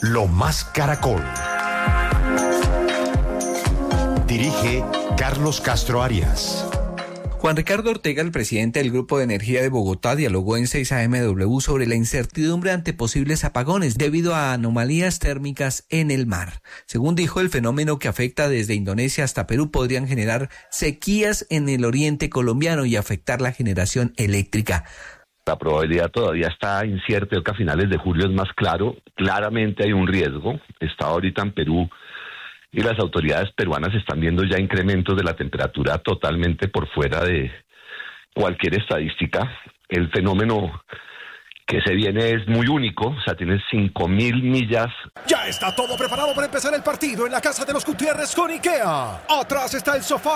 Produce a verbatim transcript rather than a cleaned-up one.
Lo Más Caracol. Dirige Carlos Castro Arias. Juan Ricardo Ortega, el presidente del Grupo de Energía de Bogotá, dialogó en seis A M W sobre la incertidumbre ante posibles apagones debido a anomalías térmicas en el mar. Según dijo, el fenómeno que afecta desde Indonesia hasta Perú podrían generar sequías en el oriente colombiano y afectar la generación eléctrica. La probabilidad todavía está incierta, creo que a finales de julio es más claro. Claramente hay un riesgo. Está ahorita en Perú y las autoridades peruanas están viendo ya incrementos de la temperatura totalmente por fuera de cualquier estadística. El fenómeno que se viene es muy único, o sea, tiene cinco mil millas. Ya está todo preparado para empezar el partido en la casa de los Gutiérrez con IKEA. Atrás está el sofá